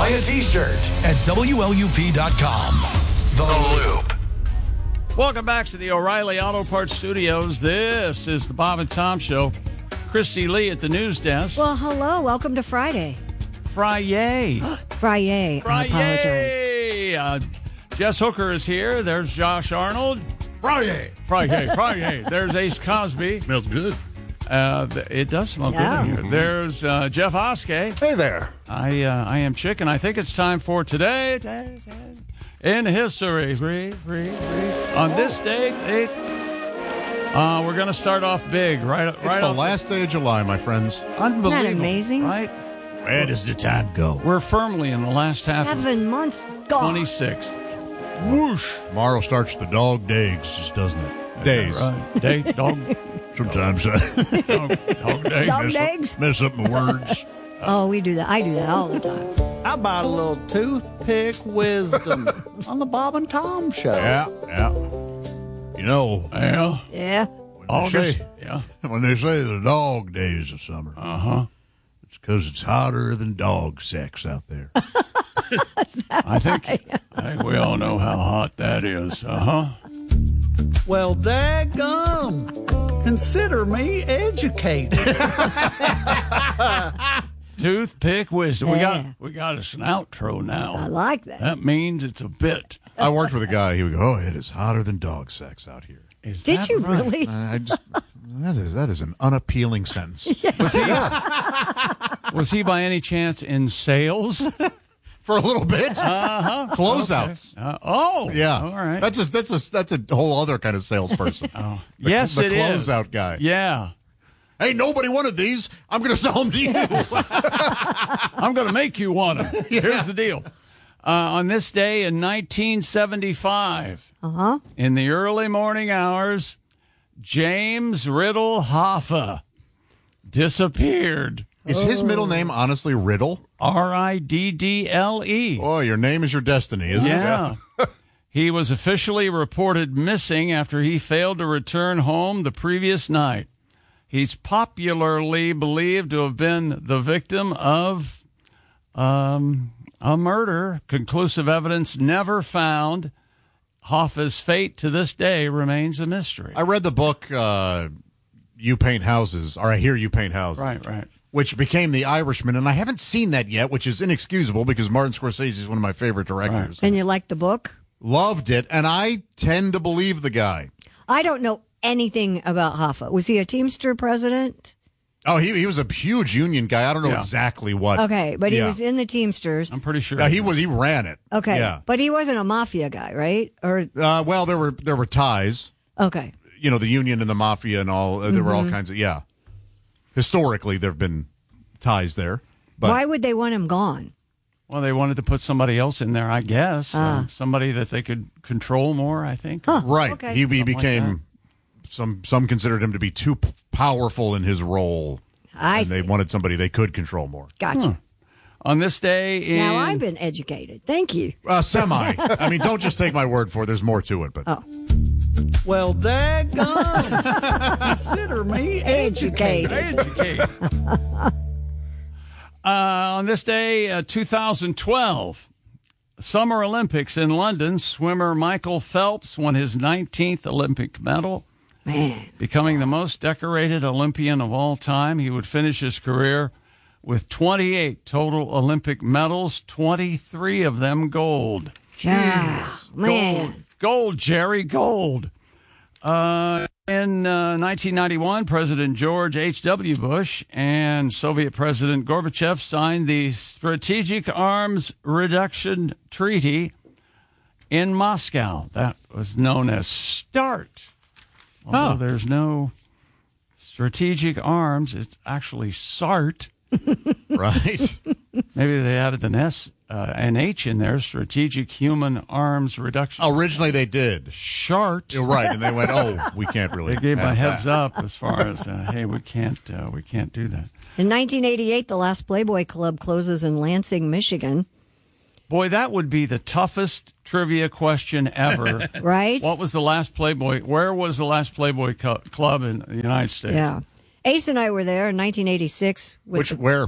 Buy a t-shirt at WLUP.com. The Loop. Welcome back to the O'Reilly Auto Parts Studios. This is the Bob and Tom Show. Christy Lee at the news desk. Well, hello. Welcome to Friday. Friday. Friday. I apologize. Jess Hooker is here. There's Josh Arnold. Friday. There's Ace Cosby. Smells good. It does smell good in here. There's Jeff Oskey. Hey there. I am Chick, and I think it's time for Today in History. On this date, we're going to start off big. It's the last day of July, my friends. Unbelievable. Isn't that amazing? Right? Where does the time go? We're firmly in the last half 7 months gone. 26. Whoosh. Tomorrow starts the dog days, doesn't it? Days. Right. Day, dog. Sometimes dog day. Dog legs? mess up my words. Oh, we do that. I do that all the time. How about a little toothpick wisdom on the Bob and Tom Show? Yeah. You know, Yeah. when they say the dog days of summer, it's because it's hotter than dog sex out there. I think we all know how hot that is. Well, daggum, consider me educated. Toothpick wisdom. Yeah. We got us an outro now. I like that. That means it's a bit. I worked with a guy. He would go, "Oh, it is hotter than dog sex out here." Is Did that you right? really? That is an unappealing sentence. Was he by any chance in sales? For a little bit. Closeouts. Okay. Yeah. All right. That's a whole other kind of salesperson. Yes, the it is. closeout guy. Yeah. Hey, nobody wanted these. I'm going to sell them to you. I'm going to make you want them. Here's the deal. On this day in 1975, in the early morning hours, James Riddle Hoffa disappeared. Is his middle name honestly Riddle? Riddle. Oh, your name is your destiny, isn't it? Yeah. He was officially reported missing after he failed to return home the previous night. He's popularly believed to have been the victim of a murder. Conclusive evidence never found. Hoffa's fate to this day remains a mystery. I read the book You Paint Houses, or I Hear You Paint Houses. Right. Which became The Irishman, and I haven't seen that yet, which is inexcusable because Martin Scorsese is one of my favorite directors. And you like the book? Loved it, and I tend to believe the guy. I don't know anything about Hoffa. Was he a Teamster president? Oh, he was a huge union guy. I don't know exactly what. Okay, but he was in the Teamsters. I'm pretty sure. Yeah, he ran it. Okay, yeah. But he wasn't a mafia guy, right? Or well, there were ties. okay, You know, the union and the mafia and all. There were all kinds of Historically, there have been ties there. But why would they want him gone? Well, they wanted to put somebody else in there, I guess. Somebody that they could control more, I think. right, okay. he became some considered him to be too powerful in his role. I see. They wanted somebody they could control more. Gotcha. On this day Now I've been educated. Thank you. Semi. I mean, don't just take my word for it. There's more to it. But Well, daggum, consider me educated. On this day, 2012, Summer Olympics in London, swimmer Michael Phelps won his 19th Olympic medal, Man. becoming the most decorated Olympian of all time. He would finish his career with 28 total Olympic medals, 23 of them gold. Yeah, man. Gold, Jerry, gold. In 1991, President George H.W. Bush and Soviet President Gorbachev signed the Strategic Arms Reduction Treaty in Moscow. That was known as START. Although there's no strategic arms, it's actually SART. right. Maybe they added an H in there, Strategic Human Arms Reduction. Originally, they did. SHART. You're right, and they went, we can't really. They gave a have heads that. up as far as, hey, we can't do that. In 1988, the last Playboy Club closes in Lansing, Michigan. Boy, that would be the toughest trivia question ever. Right? What was the last Playboy? Where was the last Playboy Club in the United States? Yeah. Ace and I were there in 1986. Where?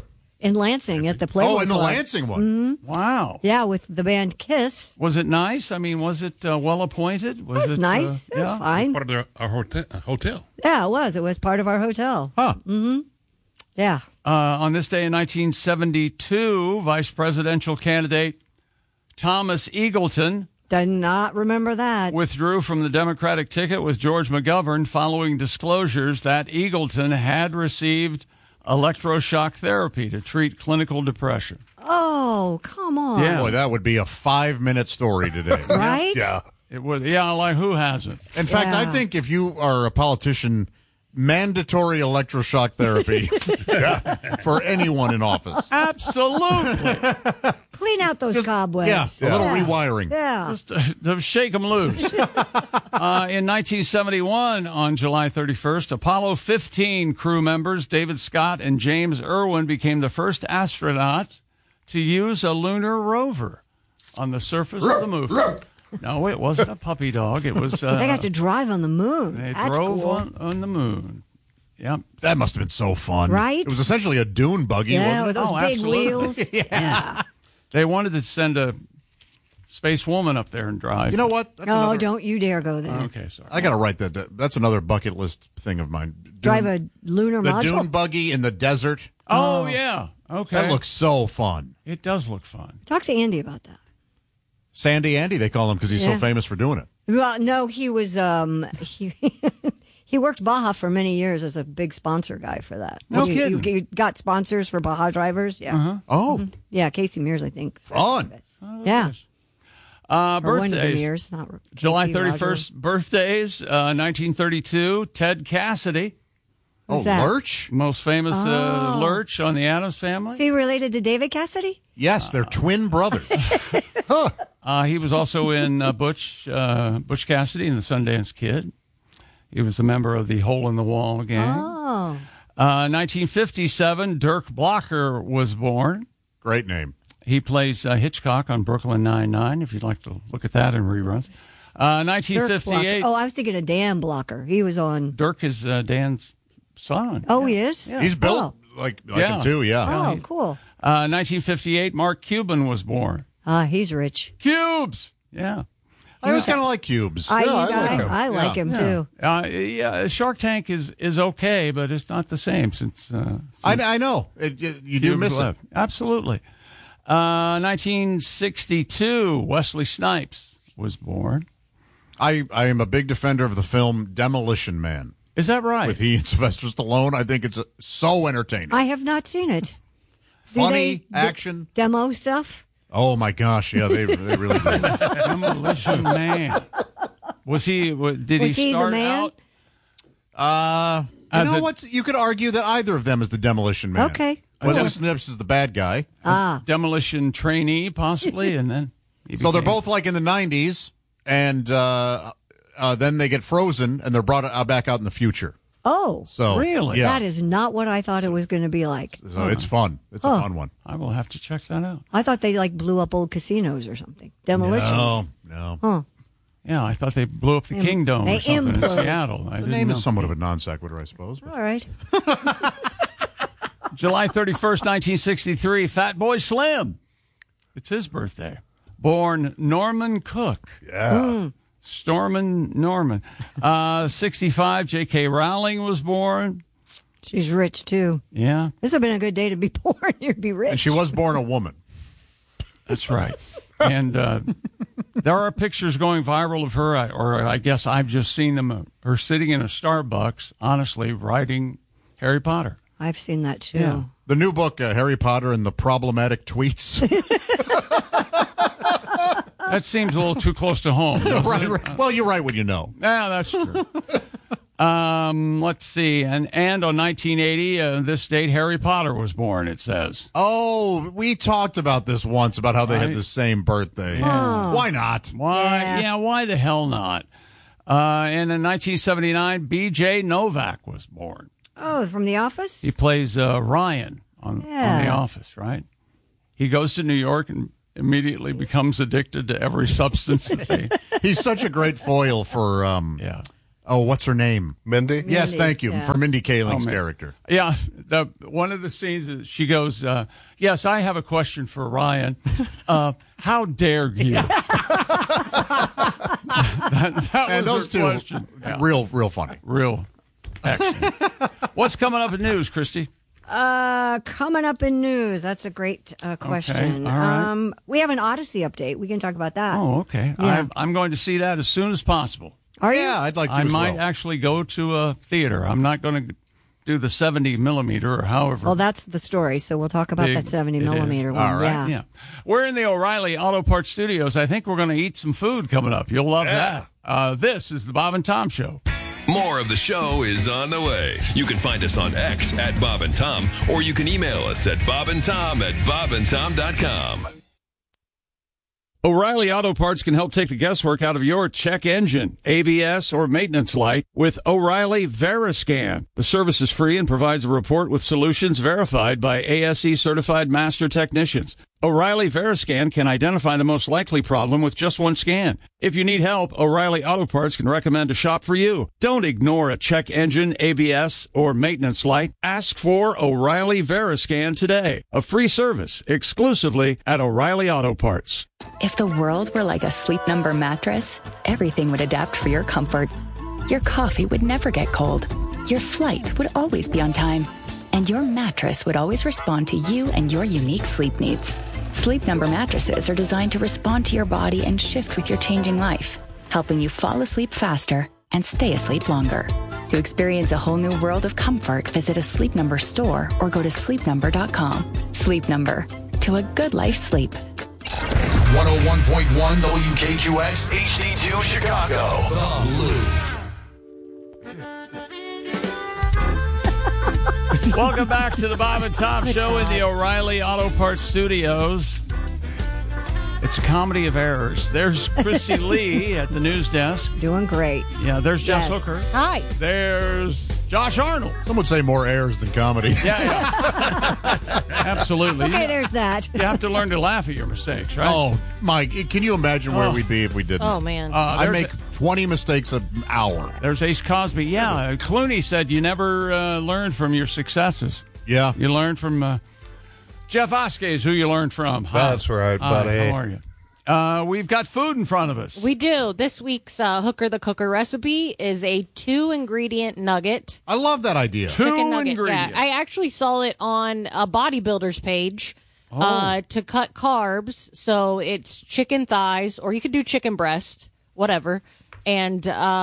in Lansing at the Playboy in the Club. Lansing one. Wow. Yeah, with the band Kiss. Was it nice? I mean, was it well appointed? It was nice. It was fine. Part of our hotel. Yeah, it was. It was part of our hotel. Huh. Yeah. On this day in 1972, vice presidential candidate Thomas Eagleton Did not remember that. withdrew from the Democratic ticket with George McGovern following disclosures that Eagleton had received electroshock therapy to treat clinical depression. Oh, come on. Yeah. Boy, that would be a 5-minute story today. Right? Yeah. It was, yeah, like who hasn't? In fact, I Yeah. think if you are a politician, mandatory electroshock therapy for anyone in office. Absolutely. Clean out those cobwebs. Yeah, a little rewiring. Yeah. Just to shake them loose. In 1971, on July 31st, Apollo 15 crew members David Scott and James Irwin became the first astronauts to use a lunar rover on the surface of the moon. No, it wasn't a puppy dog. It was. They got to drive on the moon. They That's drove cool. on the moon. Yep. That must have been so fun. Right? It was essentially a dune buggy, Yeah, wasn't with it? those Oh, big absolutely. wheels. Yeah. They wanted to send a space woman up there and drive. You know what? That's Oh, another, don't you dare go there. Okay, sorry. I got to write that. That's another bucket list thing of mine. Drive a lunar the module. dune buggy in the desert. Oh, yeah. Okay. That looks so fun. It does look fun. Talk to Andy about that. Sandy Andy, they call him because he's so Yeah. famous for doing it. Well, no, he was he worked Baja for many years as a big sponsor guy for that. No you, kidding. You got sponsors for Baja drivers. Yeah. Oh, Yeah, Casey Mears, I think. fun. Yeah. Or one of the Birthdays. Mears, not July Casey, 31st, Roger. birthdays, 1932, Ted Cassidy, Oh, Who's that? Lurch? most famous Lurch on the Addams Family. Is he related to David Cassidy? Yes, they're twin brothers. He was also in Butch Cassidy and the Sundance Kid. He was a member of the Hole in the Wall gang. Oh. 1957, Dirk Blocker was born. Great name. He plays Hitchcock on Brooklyn Nine-Nine, if you'd like to look at that in reruns. Dirk 1958, Blocker. Oh, I was thinking of Dan Blocker. He was on. Dirk is Dan's son. Oh, he is? He's built like Yeah. him too, yeah. Oh, cool. 1958, Mark Cuban was born. He's rich. Cubes! Yeah. I was kind of like Cubes. I Yeah, like him too. Yeah, Shark Tank is okay, but it's not the same since I know. You do Cubes miss it. left. Absolutely. 1962, Wesley Snipes was born. I am a big defender of the film Demolition Man Is that right? with he and Sylvester Stallone. I think it's so entertaining. I have not seen it. Do Funny, they action. demo stuff? Oh, my gosh. Yeah, they really do. Demolition Man. Was he? Did Was he he the start man? out? You As know a- what? You could argue that either of them is the Demolition Man. Okay. Wesley Snipes is the bad guy. demolition trainee, possibly, and then he So they're became- both like in the 90s, and then they get frozen, and they're brought back out in the future. Oh, So Really? yeah. that is not what I thought it was going to be like. So it's fun. It's a fun one. I will have to check that out. I thought they like blew up old casinos or something. Demolition. No. Yeah, I thought they blew up the King Dome they or something in imploded. Seattle. I The didn't name know. is somewhat of a non sequitur, I suppose. But All right. July 31st, 1963, Fat Boy Slim. It's his birthday. Born Norman Cook. yeah. Stormin Norman. 65, J.K. Rowling was born. She's rich too. Yeah, This would have been a good day to be born. You'd be rich. And she was born a woman. that's right. And there are pictures going viral of her, or I guess I've just seen them, her sitting in a Starbucks, honestly, writing Harry Potter. I've seen that too. Yeah. The new book, Harry Potter and the Problematic Tweets. That seems a little too close to home. doesn't it? right. Well, you're right when you know. Yeah, that's true. Let's see. And on 1980, this date, Harry Potter was born, it says. Oh, we talked about this once, about how they had Right. the same birthday. Why not? Why? Yeah. Yeah, why the hell not? And in 1979, B.J. Novak was born. Oh, from The Office? He plays Ryan on The Yeah. Office, right? He goes to New York and immediately becomes addicted to every substance that they... He's such a great foil for Yeah. Oh, what's her name? Mindy? Yes, Mindy, thank you. yeah. For Mindy Kaling's Oh, man. character. Yeah, one of the scenes is she goes, yes, I have a question for Ryan. How dare you? that And was those her two, question. Yeah. real funny. Real action. What's coming up in news, Christy? Coming up in news. That's a great question. all right. We have an Odyssey update. We can talk about that. Oh, okay. Yeah. I'm going to see that as soon as possible. Are you? Yeah, I'd like to I as might well. actually go to a theater. I'm not going to do the 70 millimeter or however. Well, that's the story. So we'll talk about Big that 70 it is. millimeter one. All right. Yeah. We're in the O'Reilly Auto Parts Studios. I think we're going to eat some food coming up. You'll love that. This is the Bob and Tom Show. More of the show is on the way. You can find us on X at Bob and Tom, or you can email us at bobandtom@bobandtom.com. O'Reilly Auto Parts can help take the guesswork out of your check engine, ABS, or maintenance light with O'Reilly Veriscan. The service is free and provides a report with solutions verified by ASE certified master technicians. O'Reilly Veriscan can identify the most likely problem with just one scan. If you need help, O'Reilly Auto Parts can recommend a shop for you. Don't ignore a check engine, ABS, or maintenance light. Ask for O'Reilly Veriscan today. A free service exclusively at O'Reilly Auto Parts. If the world were like a Sleep Number mattress, everything would adapt for your comfort. Your coffee would never get cold. Your flight would always be on time. And your mattress would always respond to you and your unique sleep needs. Sleep Number mattresses are designed to respond to your body and shift with your changing life, helping you fall asleep faster and stay asleep longer. To experience a whole new world of comfort, visit a Sleep Number store or go to sleepnumber.com. Sleep Number. To a good life sleep. 101.1 WKQX HD2 Chicago. The Loop. Welcome back to the Bob and Tom Show in the O'Reilly Auto Parts Studios. It's a comedy of errors. There's Chrissy Lee at the news desk. Doing great. Yeah, there's Jess Yes. Hooker. Hi. There's Josh Arnold. Some would say more errors than comedy. Yeah. Absolutely. Okay, there's that. You have to learn to laugh at your mistakes, right? Oh, Mike, can you imagine where we'd be if we didn't? Oh, man. I make 20 mistakes an hour. There's Ace Cosby. Yeah, Clooney said you never learn from your successes. Yeah. You learn from Jeff Oskey is who you learn from. Hi. That's right, Hi, buddy. how are you? We've got food in front of us. We do. This week's Hooker the Cooker recipe is a 2-ingredient nugget. I love that idea. Chicken nugget. ingredients. Yeah, I actually saw it on a bodybuilder's page to cut carbs. So it's chicken thighs, or you could do chicken breast, whatever, and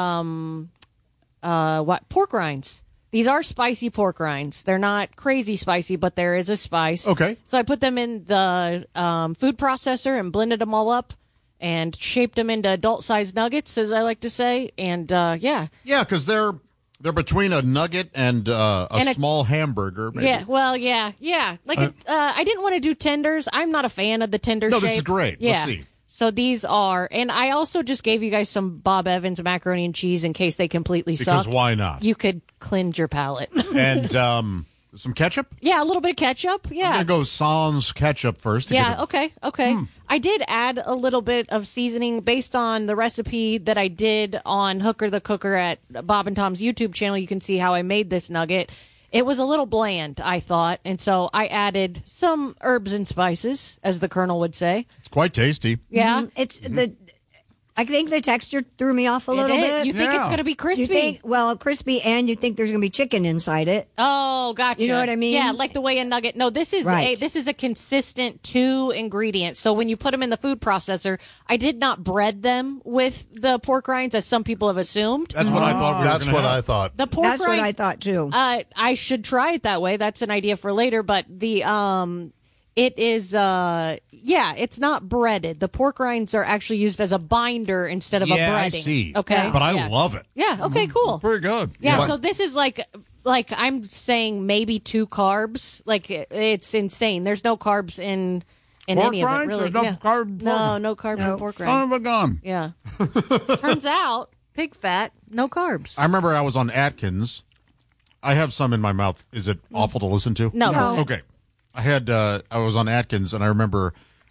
pork rinds. These are spicy pork rinds. They're not crazy spicy, but there is a spice. Okay. So I put them in the food processor and blended them all up and shaped them into adult-sized nuggets, as I like to say. And, yeah. Yeah, because they're between a nugget and a small hamburger. Maybe. Yeah, well, yeah. Like, I didn't want to do tenders. I'm not a fan of the tender shape. No, this is great. Yeah. Let's see. So these are, and I also just gave you guys some Bob Evans macaroni and cheese in case they completely Because suck. why not? You could cleanse your palate. And some ketchup? Yeah, a little bit of ketchup. Yeah. I'm going to go sans ketchup first. To Yeah, get it. okay. I did add a little bit of seasoning based on the recipe that I did on Hooker the Cooker at Bob and Tom's YouTube channel. You can see how I made this nugget. It was a little bland, I thought, and so I added some herbs and spices, as the Colonel would say. It's quite tasty. Yeah. It's I think the texture threw me off a little bit. You think it's going to be crispy? You think, crispy, and you think there's going to be chicken inside it. Oh, gotcha. You know what I mean? Yeah, like the way a nugget. No, this is Right. this is a consistent 2 ingredients. So when you put them in the food processor, I did not bread them with the pork rinds, as some people have assumed. That's what I thought we were That's gonna what have. I thought. The pork That's what rind, I thought too. I should try it that way. That's an idea for later. But the it is it's not breaded. The pork rinds are actually used as a binder instead of a breading. I see. Okay, But I Yeah. love it. Yeah. Okay. Cool. Pretty good. Yeah, so this is like I'm saying maybe 2 carbs. Like it's insane. There's no carbs in Pork any of it, rinds? really. There's no Yeah. carb- No carbs in pork rind. Son of a gun. Yeah. Turns out pig fat, no carbs. I remember I was on Atkins. I have some in my mouth. Is it awful to listen to? No. Okay. I was on Atkins, and I remember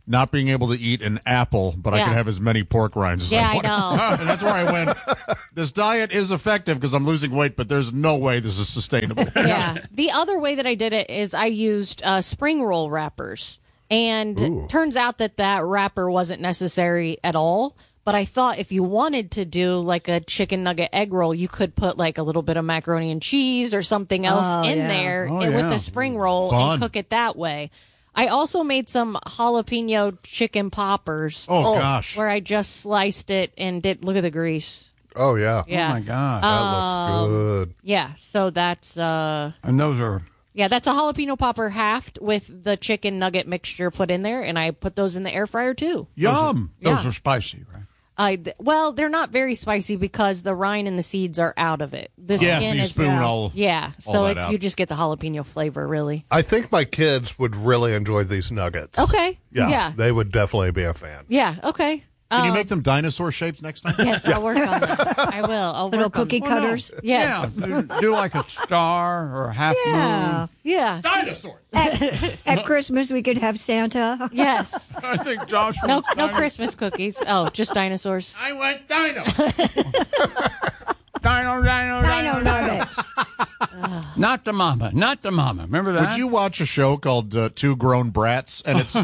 not being able to eat an apple, but I Yeah. can have as many pork rinds as I want. know. And that's where I went, this diet is effective because I'm losing weight, but there's no way this is sustainable. Yeah. The other way that I did it is I used spring roll wrappers. And turns out that wrapper wasn't necessary at all. But I thought if you wanted to do like a chicken nugget egg roll, you could put like a little bit of macaroni and cheese or something else in there with the spring roll and cook it that way. I also made some jalapeno chicken poppers. Oh, gosh. Where I just sliced it and did. Look at the grease. Oh, yeah. Yeah. Oh, my God. That looks good. Yeah. So that's. And those are. Yeah, that's a jalapeno popper halved with the chicken nugget mixture put in there, and I put those in the air fryer too. Yum. Those are spicy, right? Well, they're not very spicy because the rind and the seeds are out of it. The So skin you is spoon all. yeah, all so that it's out. you just get the jalapeno flavor, really. I think my kids would really enjoy these nuggets. Okay. Yeah. They would definitely be a fan. Yeah. Okay. Can you make them dinosaur shapes next time? Yes, I'll work on that. I will. I'll Little work on cookie that. cutters. Yes. Yeah, do like a star or a half Yeah. moon. Yeah. Dinosaurs. At Christmas, we could have Santa. Yes. I think Josh No, wants no dino- Christmas cookies. Oh, just dinosaurs. I want dino. Dino. Dino nuggets. Not the mama. Not the mama. Remember that? Would you watch a show called Two Grown Brats? And it's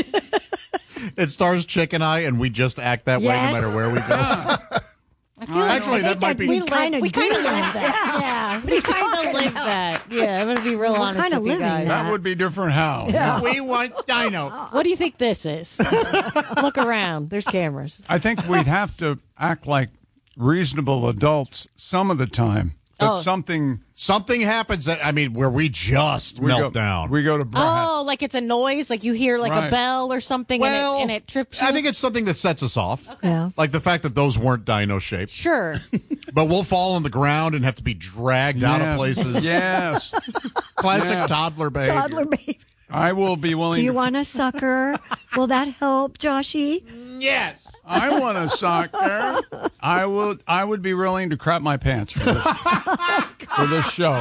it stars Chick and I, and we just act that way no Yes. matter where we go. I feel like Actually, that might be. We kind of do kinda that. yeah, we kind of live that. Yeah, I'm going to be real honest kinda with you living guys. that. That would be different how. We want dino. What do you think this is? Look around. There's cameras. I think we'd have to act like reasonable adults some of the time. But Something happens where we just melt down. We go to Oh, like it's a noise, like you hear like Right. a bell or something, Well, and it trips you. I think it's something that sets us off. Yeah. Like the fact that those weren't dino shaped. Sure. But we'll fall on the ground and have to be dragged out of places. Yes. Classic Yeah. toddler behavior. Toddler baby. I will be willing Do you to. want a sucker? Will that help, Joshy? Yes. I want a soccer. I would be willing to crap my pants for this show.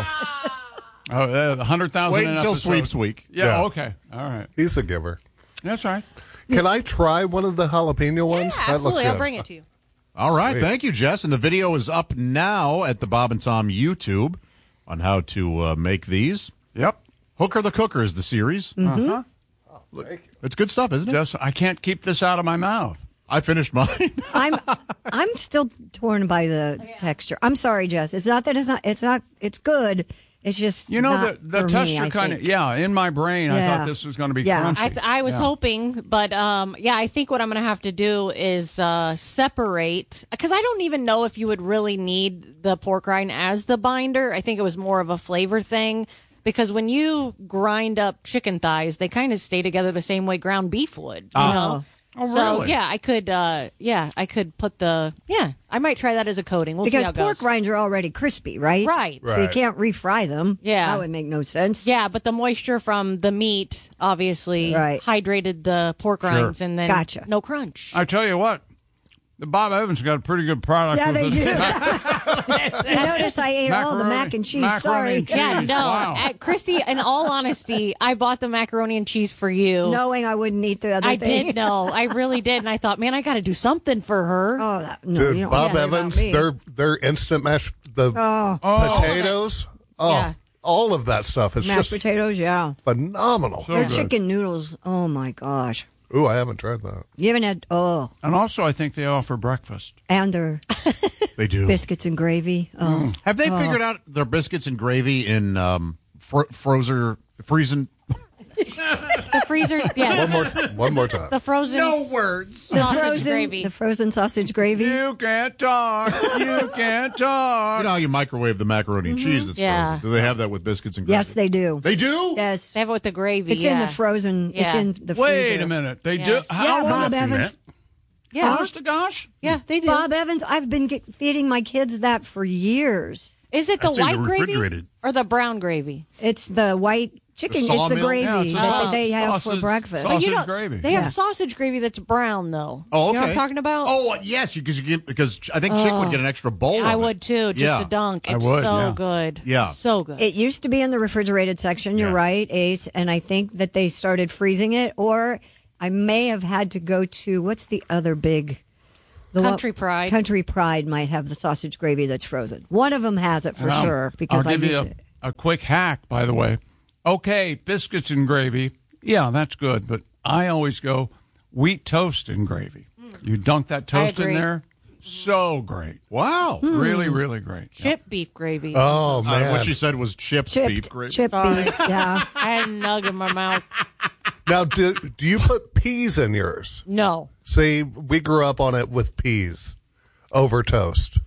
100,000. Wait an until episode. sweeps week. Yeah, Yeah. Okay. All right. He's a giver. That's right. Can I try one of the jalapeno ones? Yeah, That looks absolutely. I'll good. bring it to you. All right. Sweet. Thank you, Jess. And the video is up now at the Bob and Tom YouTube on how to make these. Yep. Hooker the Cooker is the series. Mm-hmm. It's good stuff, isn't it? Just I can't keep this out of my mouth. I finished mine. I'm still torn by the texture. I'm sorry, Jess. It's not that it's good. It's just not the for texture me, I kind of think. in my brain I Yeah. thought this was going to be Yeah. crunchy. I was hoping, but I think what I'm going to have to do is separate, because I don't even know if you would really need the pork rind as the binder. I think it was more of a flavor thing, because when you grind up chicken thighs, they kind of stay together the same way ground beef would. You know? Oh, So really? I could put I might try that as a coating. We'll see Because how it pork goes. rinds are already crispy, right? Right. So you Right. can't refry them. Yeah. That would make no sense. Yeah, but the moisture from the meat obviously Right. hydrated the pork rinds, and then Gotcha. no crunch. I tell you what, the Bob Evans got a pretty good product. Yeah, with they this do. You notice I ate all the mac and cheese. macaroni Sorry. and cheese. Yeah, no, Wow. Christy. In all honesty, I bought the macaroni and cheese for you. Knowing I wouldn't eat the other I thing. did know. I really did, and I thought, man, I got to do something for her. Oh, no, Dude, you don't Bob worry about Evans, me. their instant mashed Oh, potatoes. Oh, Yeah. all of that stuff is mashed just potatoes, yeah. phenomenal. Their good. chicken noodles, oh my gosh. Ooh, I haven't tried that. You haven't had, And also, I think they offer breakfast. and their They do. biscuits and gravy. Oh, Have they figured out their biscuits and gravy in freezing? The freezer, yes. One more time. The frozen sausage gravy. the frozen sausage gravy. You can't talk. You can't talk. You know how you microwave the macaroni and cheese that's Yeah. frozen? Do they have that with biscuits and gravy? Yes, they do. They do? Yes. They have it with the gravy. It's in the frozen. It's Yeah. in the freezer. Wait a minute. They Yes. do. How Yeah, long Bob do Evans. that? Yeah, Honest to gosh? yeah, they do. Bob Evans, I've been feeding my kids that for years. Is it the That's in white the gravy refrigerated. or the brown gravy? It's the white chicken. The It's the sawmill? gravy Yeah, it's a that they have for sausage- breakfast. sausage You know, gravy. They have sausage gravy that's brown though. Oh, okay. You know what I'm talking about? Oh, yes, because I think Chick would get an extra bowl. I of would it. too, just Yeah. a dunk. I It's would, so yeah. good. Yeah. So good. It used to be in the refrigerated section. You're Yeah. right, Ace. And I think that they started freezing it, or I may have had to go to, what's the other big? Country Pride. Country Pride might have the sausage gravy that's frozen. One of them has it for sure. Because I'll give you a quick hack, by the way. Okay, biscuits and gravy. Yeah, that's good. But I always go wheat toast and gravy. You dunk that toast in there. So great. Wow. Really, really great. Chip beef gravy. Oh, man. What she said was chipped beef gravy. Chipped beef, yeah. I had a nug in my mouth. Now, do you put peas in yours? No. See, we grew up on it with peas over toast.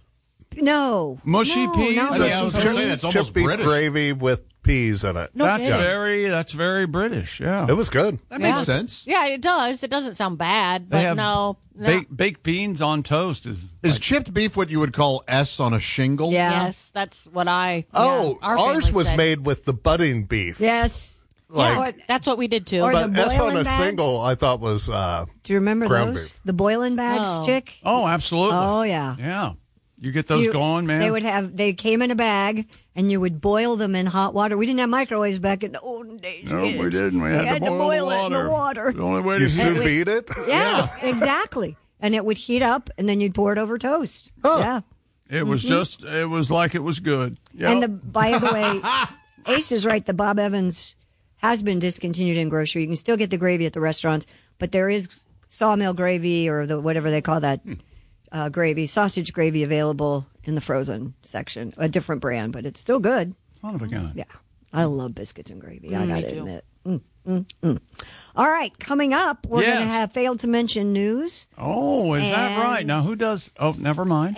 No. Mushy peas? No, Yeah, I was going to say, that's almost Chipped beef British. gravy with peas in it. That's very British, yeah. It was good. That makes sense. Yeah, it does. It doesn't sound bad, They but have no. baked beans on toast is Chipped beef what you would call S on a shingle? Yeah. Yes, that's what I. Oh, our ours family was said. made with the budding beef. Yes. Like, That's what we did too. Or but the S on boiling a bags? single, I thought was Do you remember ground those? beef. The boiling bags, chick? Oh, absolutely. Oh, yeah. Yeah. You get those going, man. They came in a bag, and you would boil them in hot water. We didn't have microwaves back in the olden days. No, we kids. didn't. We had to boil it in the water. The only way you to sous vide it. Yeah, exactly. And it would heat up, and then you'd pour it over toast. Huh. Yeah. It was it was like it was good. Yep. And by the way, Ace is right. The Bob Evans has been discontinued in grocery. You can still get the gravy at the restaurants, but there is sawmill gravy or the whatever they call that gravy, sausage gravy available in the frozen section. A different brand, but it's still good. Son of a gun. Yeah. I love biscuits and gravy. I got to too. admit. All right. Coming up, we're Yes. going to have failed to mention news. Oh, is that And- right? Now, who does? Oh, never mind.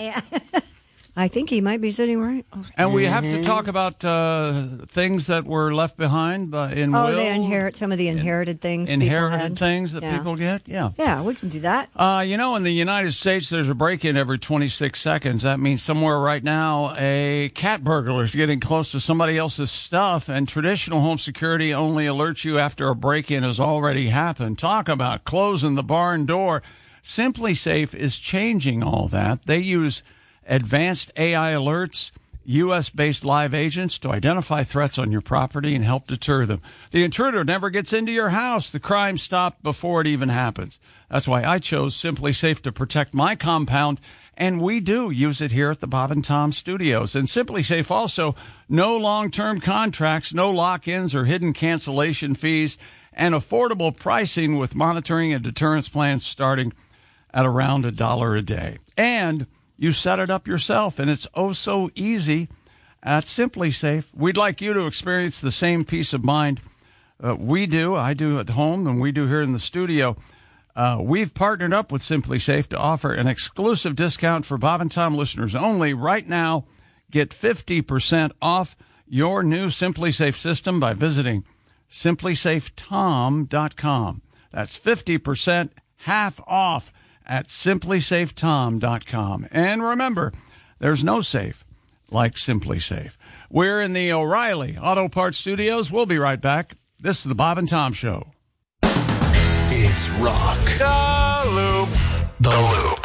I think he might be sitting right. And we have to talk about things that were left behind in Oh, will. they inherit some of the inherited things. people Inherited had. things that Yeah. people get? Yeah. Yeah, we can do that. In the United States, there's a break-in every 26 seconds. That means somewhere right now, a cat burglar is getting close to somebody else's stuff, and traditional home security only alerts you after a break-in has already happened. Talk about closing the barn door. Simply Safe is changing all that. They use advanced AI alerts, U.S.-based live agents to identify threats on your property and help deter them. The intruder never gets into your house. The crime stopped before it even happens. That's why I chose Simply Safe to protect my compound, and we do use it here at the Bob and Tom Studios. And Simply Safe also, no long-term contracts, no lock-ins or hidden cancellation fees, and affordable pricing with monitoring and deterrence plans starting at around $1 a day. And you set it up yourself, and it's oh so easy at Simply Safe. We'd like you to experience the same peace of mind we do. I do at home, and we do here in the studio. We've partnered up with Simply Safe to offer an exclusive discount for Bob and Tom listeners only. Right now, get 50% off your new Simply Safe system by visiting simplysafetom.com. That's 50% half off at simplysafetom.com. And remember, there's no safe like Simply Safe. We're in the O'Reilly Auto Parts Studios. We'll be right back. This is the Bob and Tom Show. It's Rock. The Loop. The Loop.